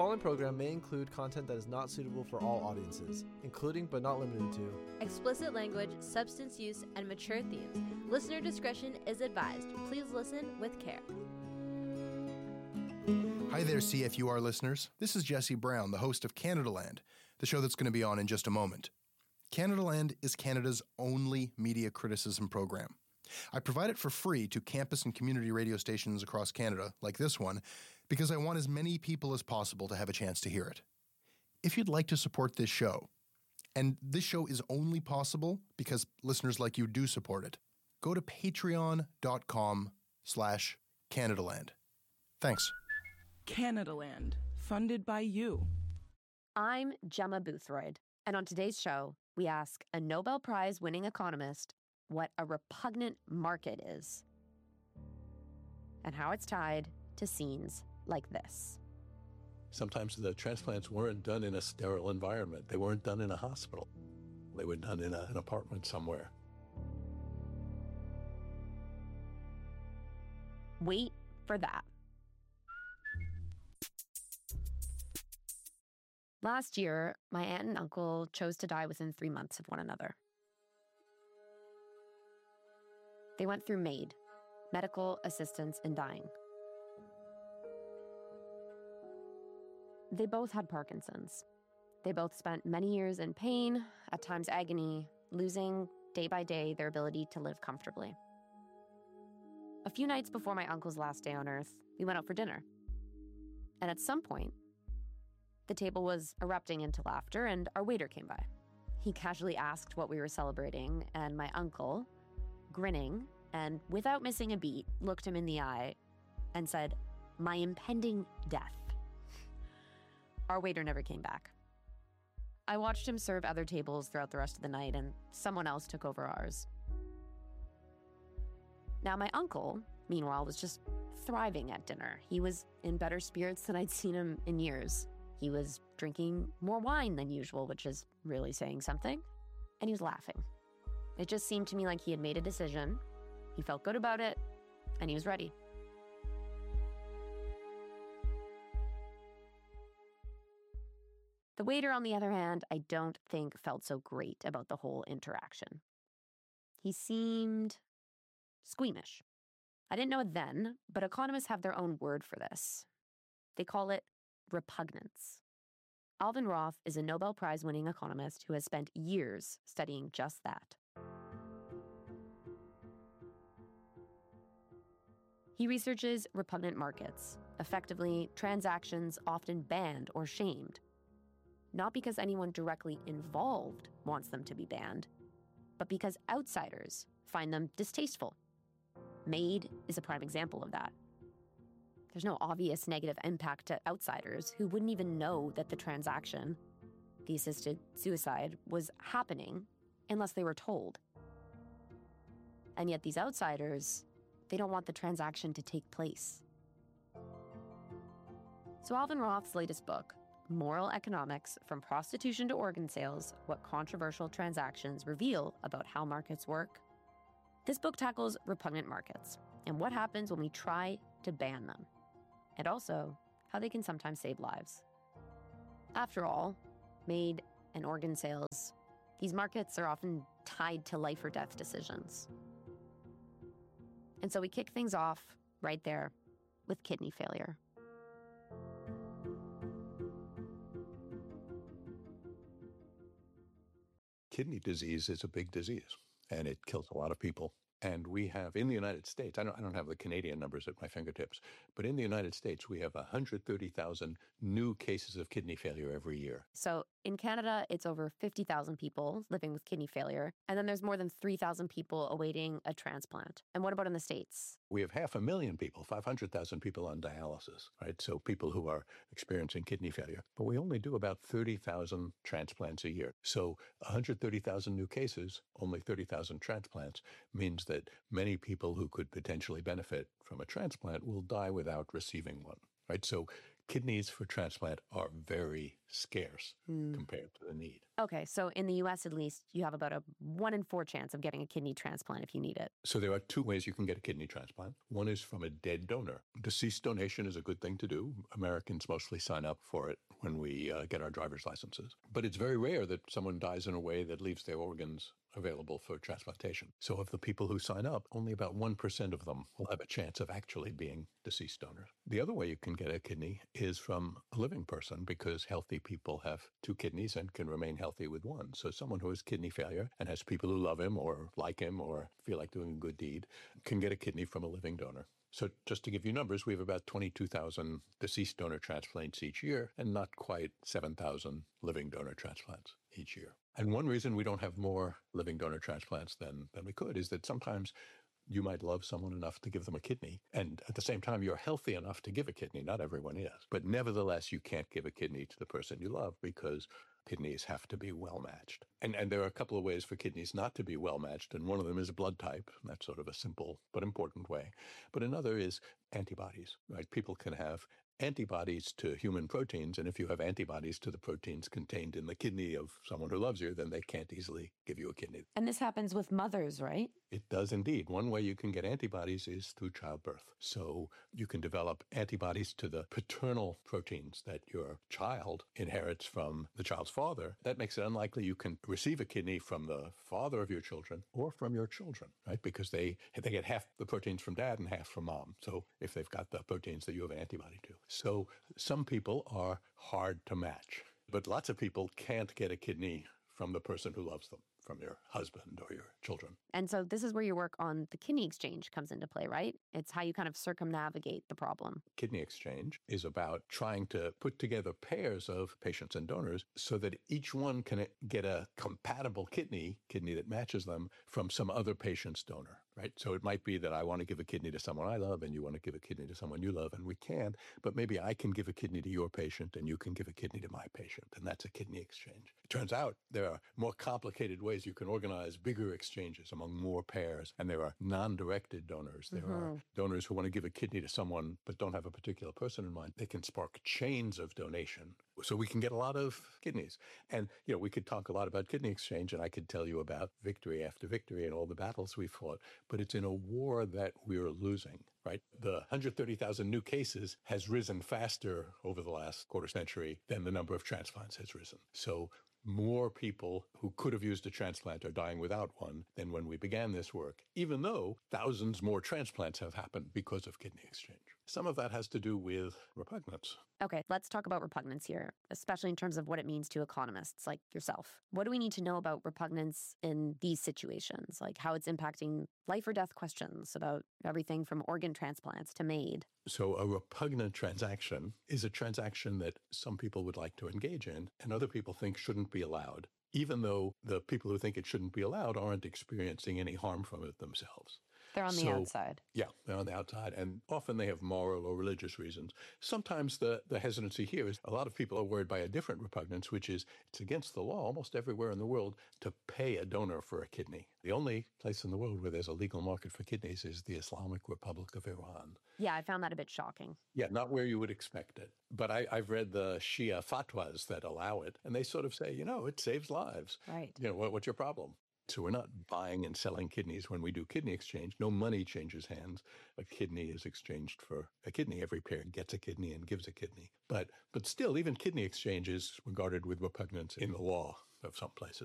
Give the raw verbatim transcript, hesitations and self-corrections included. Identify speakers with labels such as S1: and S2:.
S1: following program may include content that is not suitable for all audiences, including but not limited to
S2: explicit language, substance use, and mature themes. Listener discretion is advised. Please listen with care.
S3: Hi there, C F U R listeners. This is Jesse Brown, the host of Canadaland, the show that's going to be on in just a moment. Canadaland is Canada's only media criticism program. I provide it for free to campus and community radio stations across Canada, like this one, because I want as many people as possible to have a chance to hear it. If you'd like to support this show, and this show is only possible because listeners like you do support it, go to patreon.com slash Canadaland. Thanks.
S4: Canadaland, funded by you.
S5: I'm Gemma Boothroyd, and on today's show, we ask a Nobel Prize-winning economist what a repugnant market is and how it's tied to scenes like this.
S6: Sometimes the transplants weren't done in a sterile environment. They weren't done in a hospital. They were done in a, an apartment somewhere.
S5: Wait for that. Last year, my aunt and uncle chose to die within three months of one another. They went through MAID, medical assistance in dying. They both had Parkinson's. They both spent many years in pain, at times agony, losing day by day their ability to live comfortably. A few nights before my uncle's last day on Earth, we went out for dinner. And at some point, the table was erupting into laughter, and our waiter came by. He casually asked what we were celebrating, and my uncle, grinning and without missing a beat, looked him in the eye and said, "My impending death." Our waiter never came back. I watched him serve other tables throughout the rest of the night, and someone else took over ours. Now, my uncle, meanwhile, was just thriving at dinner. He was in better spirits than I'd seen him in years. He was drinking more wine than usual, which is really saying something, and he was laughing. It just seemed to me like he had made a decision, he felt good about it, and he was ready. The waiter, on the other hand, I don't think felt so great about the whole interaction. He seemed squeamish. I didn't know it then, but economists have their own word for this. They call it repugnance. Alvin Roth is a Nobel Prize-winning economist who has spent years studying just that. He researches repugnant markets, effectively transactions often banned or shamed, not because anyone directly involved wants them to be banned, but because outsiders find them distasteful. MAID is a prime example of that. There's no obvious negative impact to outsiders who wouldn't even know that the transaction, the assisted suicide, was happening unless they were told. And yet these outsiders, they don't want the transaction to take place. So Alvin Roth's latest book, Moral Economics: From Prostitution to Organ Sales, What Controversial Transactions Reveal About How Markets Work. This book tackles repugnant markets and what happens when we try to ban them, and also how they can sometimes save lives. After all, MAID and organ sales, these markets are often tied to life or death decisions. And so we kick things off right there with kidney failure.
S6: Kidney disease is a big disease, and it kills a lot of people. And we have, in the United States, I don't, I don't have the Canadian numbers at my fingertips, but in the United States, we have one hundred thirty thousand new cases of kidney failure every year.
S5: So in Canada, it's over fifty thousand people living with kidney failure. And then there's more than three thousand people awaiting a transplant. And what about in the States?
S6: We have half a million people, five hundred thousand people on dialysis, right? So people who are experiencing kidney failure. But we only do about thirty thousand transplants a year. So one hundred thirty thousand new cases, only thirty thousand transplants, means that many people who could potentially benefit from a transplant will die without receiving one, right? So kidneys for transplant are very scarce
S5: Hmm.
S6: compared to the need.
S5: Okay, so in the U S at least, you have about a one in four chance of getting a kidney transplant if you need it.
S6: So there are two ways you can get a kidney transplant. One is from a dead donor. Deceased donation is a good thing to do. Americans mostly sign up for it when we uh, get our driver's licenses. But it's very rare that someone dies in a way that leaves their organs available for transplantation. So of the people who sign up, only about one percent of them will have a chance of actually being deceased donors. The other way you can get a kidney is from a living person, because healthy people have two kidneys and can remain healthy with one. So someone who has kidney failure and has people who love him or like him or feel like doing a good deed can get a kidney from a living donor. So just to give you numbers, we have about twenty-two thousand deceased donor transplants each year and not quite seven thousand living donor transplants each year. And one reason we don't have more living donor transplants than, than we could is that sometimes you might love someone enough to give them a kidney, and at the same time, you're healthy enough to give a kidney. Not everyone is. But nevertheless, you can't give a kidney to the person you love because kidneys have to be well matched. And, and there are a couple of ways for kidneys not to be well matched, and one of them is blood type. That's sort of a simple but important way. But another is antibodies, right? People can have antibodies to human proteins, and if you have antibodies to the proteins contained in the kidney of someone who loves you, then they can't easily give you a kidney.
S5: And this happens with mothers, right?
S6: It does indeed. One way you can get antibodies is through childbirth. So you can develop antibodies to the paternal proteins that your child inherits from the child's father. That makes it unlikely you can receive a kidney from the father of your children or from your children, right? Because they, they get half the proteins from dad and half from mom. So if they've got the proteins that you have an antibody to. So some people are hard to match, but lots of people can't get a kidney from the person who loves them, from your husband or your children.
S5: And so this is where your work on the kidney exchange comes into play, right? It's how you kind of circumnavigate the problem.
S6: Kidney exchange is about trying to put together pairs of patients and donors so that each one can get a compatible kidney, kidney that matches them, from some other patient's donor, right? So it might be that I want to give a kidney to someone I love and you want to give a kidney to someone you love, and we can, but maybe I can give a kidney to your patient and you can give a kidney to my patient, and that's a kidney exchange. It turns out there are more complicated ways you can organize bigger exchanges among more pairs, and there are non-directed donors. There
S5: Mm-hmm.
S6: are donors who want to give a kidney to someone but don't have a particular person in mind. They can spark chains of donation. So we can get a lot of kidneys. And, you know, we could talk a lot about kidney exchange, and I could tell you about victory after victory and all the battles we fought, but it's in a war that we're losing, right? The one hundred thirty thousand new cases has risen faster over the last quarter century than the number of transplants has risen. So more people who could have used a transplant are dying without one than when we began this work, even though thousands more transplants have happened because of kidney exchange. Some of that has to do with repugnance.
S5: Okay, let's talk about repugnance here, especially in terms of what it means to economists like yourself. What do we need to know about repugnance in these situations, like how it's impacting life or death questions about everything from organ transplants to MAID?
S6: So a repugnant transaction is a transaction that some people would like to engage in and other people think shouldn't be allowed, even though the people who think it shouldn't be allowed aren't experiencing any harm from it themselves.
S5: They're on the
S6: So-
S5: outside.
S6: Yeah, they're on the outside, and often they have moral or religious reasons. Sometimes the, the hesitancy here is a lot of people are worried by a different repugnance, which is it's against the law almost everywhere in the world to pay a donor for a kidney. The only place in the world where there's a legal market for kidneys is the Islamic Republic of Iran.
S5: Yeah, I found that a bit shocking.
S6: Yeah, not where you would expect it. But I, I've read the Shia fatwas that allow it, and they sort of say, you know, it saves lives.
S5: Right.
S6: You know, what, what's your problem? So we're not buying and selling kidneys when we do kidney exchange. No money changes hands. A kidney is exchanged for a kidney. Every pair gets a kidney and gives a kidney. But but still, even kidney exchange is regarded with repugnance in the law of some places.